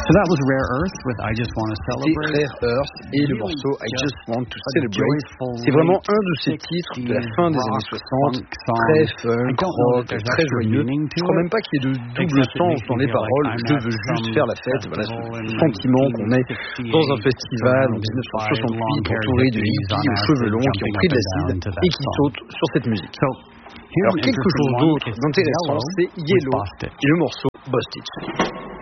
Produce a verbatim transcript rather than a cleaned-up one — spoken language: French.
So that was Rare Earth with I Just Want to Celebrate. C'était Rare Earth et le morceau I Just Want to Celebrate. C'est vraiment un de ces titres de la fin des années soixante, très funk, rock, très joyeux. Je crois même pas qu'il y ait de double sens dans les paroles. Je veux juste faire la fête. Voilà ce sentiment qu'on est dans un festival en dix-neuf cent soixante-huit, entouré de hippies aux cheveux longs qui ont pris de l'acide et qui sautent sur cette musique. Alors quelque chose d'autre d'intéressant, c'est Yellow et le morceau Bostage.